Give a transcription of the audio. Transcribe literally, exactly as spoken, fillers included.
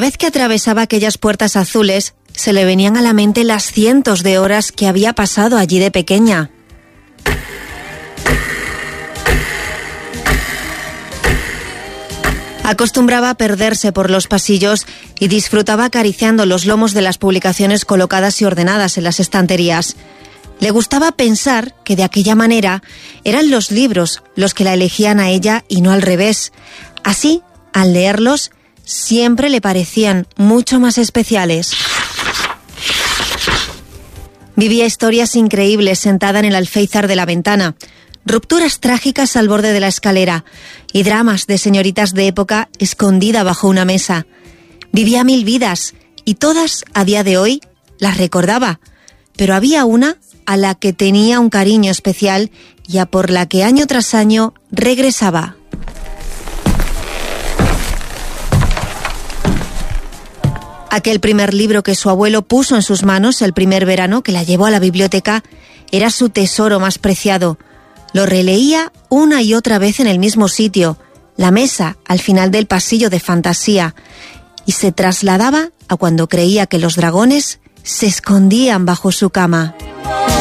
vez que atravesaba aquellas puertas azules, se le venían a la mente las cientos de horas que había pasado allí de pequeña. Acostumbraba a perderse por los pasillos y disfrutaba acariciando los lomos de las publicaciones colocadas y ordenadas en las estanterías. Le gustaba pensar que de aquella manera eran los libros los que la elegían a ella y no al revés. Así, al leerlos, siempre le parecían mucho más especiales. Vivía historias increíbles sentada en el alféizar de la ventana, rupturas trágicas al borde de la escalera y dramas de señoritas de época escondida bajo una mesa. Vivía mil vidas y todas, a día de hoy, las recordaba, pero había una a la que tenía un cariño especial y a por la que año tras año regresaba. Aquel primer libro que su abuelo puso en sus manos el primer verano que la llevó a la biblioteca era su tesoro más preciado. Lo releía una y otra vez en el mismo sitio, la mesa al final del pasillo de fantasía, y se trasladaba a cuando creía que los dragones se escondían bajo su cama.